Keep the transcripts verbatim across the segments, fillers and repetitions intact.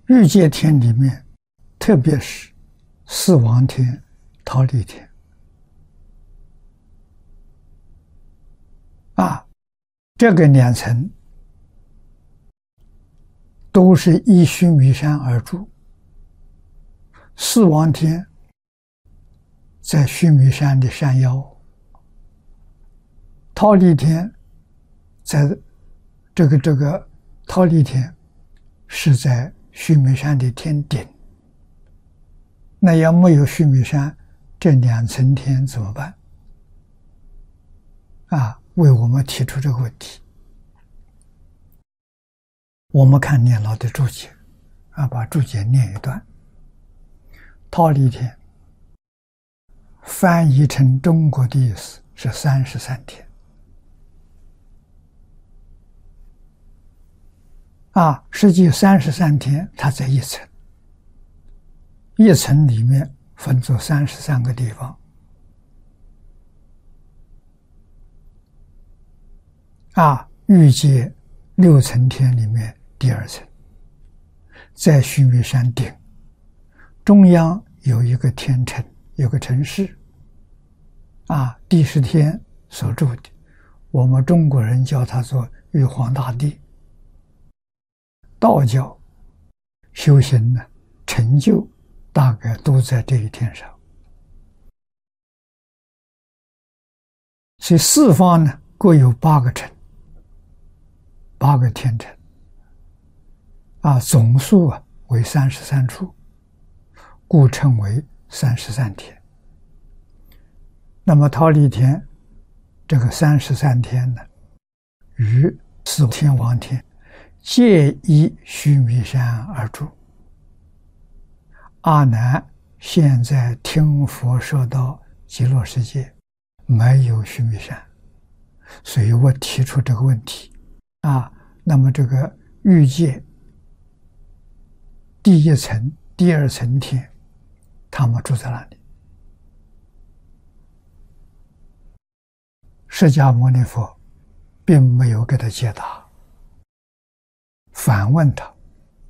欲界天里面，特别是四王天、忉利天啊，这个两层都是依须弥山而住。四王天在须弥山的山腰，忉利天在这个这个忉利天是在须弥山的天顶。那要没有须弥山，这两层天怎么办？啊，为我们提出这个问题。我们看念老的注解，啊，把注解念一段。忉利天翻译成中国的意思是三十三天。啊，实际三十三天它在一层，一层里面分作三十三个地方。啊，欲界六层天里面第二层，在须弥山顶，中央有一个天城，有个城市。啊，地是天所住的，我们中国人叫它做玉皇大帝。道教修行呢，成就大概都在这一天上。所以四方呢各有八个城，八个天城，啊，总数啊为三十三处，故称为三十三天。那么忉利天这个三十三天呢，与四天王天皆依须弥山而住。阿难现在听佛说到极乐世界没有须弥山，所以我提出这个问题啊。那么这个欲界第一层、第二层天，他们住在哪里？释迦牟尼佛并没有给他解答，反问他。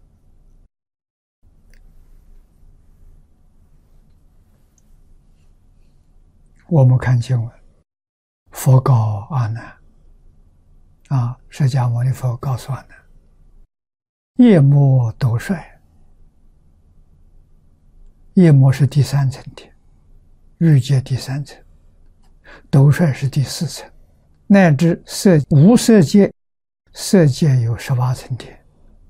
我们看经文，佛告阿难，啊，释迦牟尼佛告诉阿难，夜魔斗率，夜魔是第三层天，欲界第三层，斗率是第四层，乃至色无色界，色界有十八层天。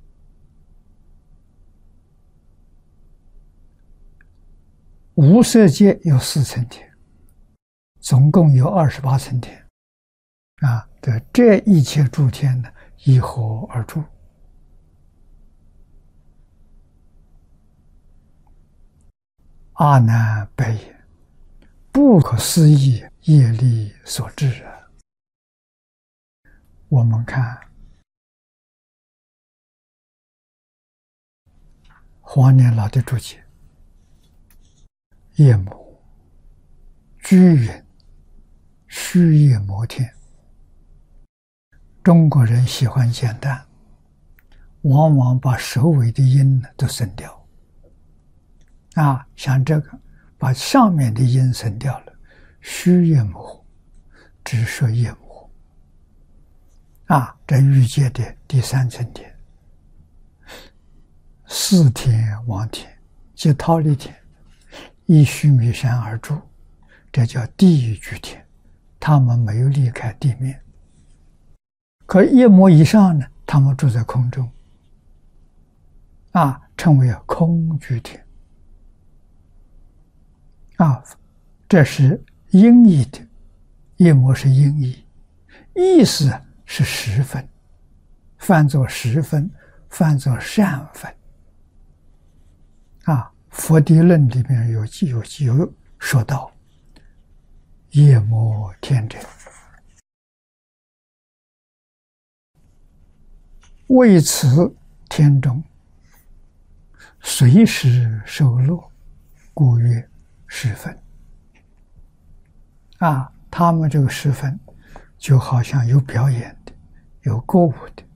无色界有四层天，总共有二十八层天。啊，这这一切诸天呢，依何而住？阿难白言：不可思议业力所致啊！我们看黄年老的注解，夜魔居云虚夜魔天。中国人喜欢简单，往往把首尾的音呢都省掉。啊，像这个把上面的音省掉了，虚夜魔，只说夜魔。啊，这欲界的第三层天，四天王天即忉利天，依须弥山而住，这叫地狱居天，他们没有离开地面。可夜魔以上呢，他们住在空中，啊，称为空居天。啊，这是音译的，夜魔是音译，意思是十分，翻作十分，翻作善分。啊，佛地论里面有有有说到，夜魔天者，为此天中随时受乐，故曰十分。啊，他们这个十分就好像有表演的，有歌舞的，